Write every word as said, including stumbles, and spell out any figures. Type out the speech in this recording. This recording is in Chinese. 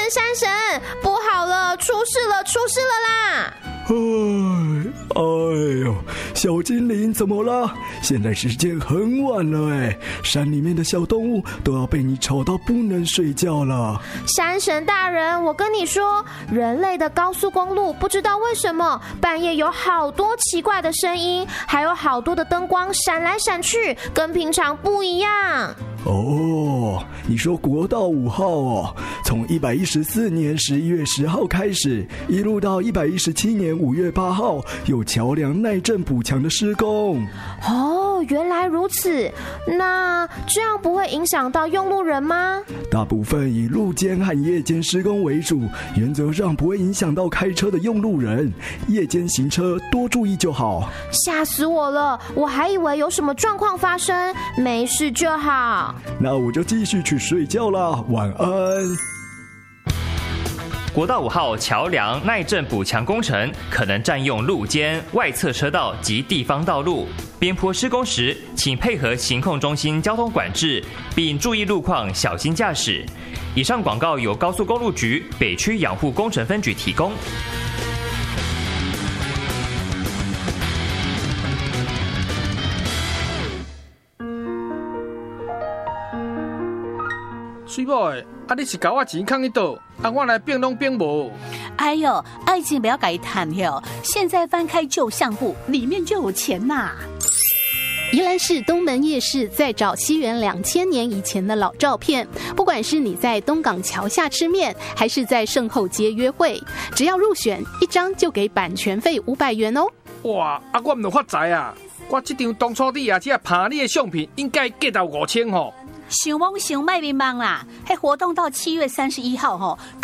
山神，不好了，出事了，出事了啦！ 哎，哎呦，小精灵怎么了？现在时间很晚了哎，山里面的小动物都要被你吵到不能睡觉了。 山神大人，我跟你说，人类的高速公路不知道为什么半夜有好多奇怪的声音，还有好多的灯光闪来闪去，跟平常不一样。 哦，你说国道五号哦，从一百一十四年十一月十号开始，一路到一百一十七年五月八号，有桥梁耐震补强的施工。 哦，原来如此，那这样不会影响到用路人吗？ 大部分以路间和夜间施工为主，原则上不会影响到开车的用路人，夜间行车多注意就好。 吓死我了，我还以为有什么状况发生，没事就好。 那我就继续去睡觉啦，晚安。 国道五号桥梁耐震补强工程可能占用路肩、外侧车道及地方道路。边坡施工时，请配合行控中心交通管制，并注意路况，小心驾驶。以上广告由高速公路局北区养护工程分局提供。 水某的，啊你是交我钱放去倒，啊我来变拢变无。 哎呦，爱情不要改谈哟！现在翻开旧相簿，里面就有钱呐。宜兰市东门夜市在找西元两千年以前的老照片，不管是你在东港桥下吃面，还是在圣后街约会，只要入选一张就给版权费五百元哦。 哇，啊我唔有发财啊！我这张当初你也只拍你的相片，应该价到五千吼。 想忙想卖迷茫啦！迄活动到七月三十一号吼，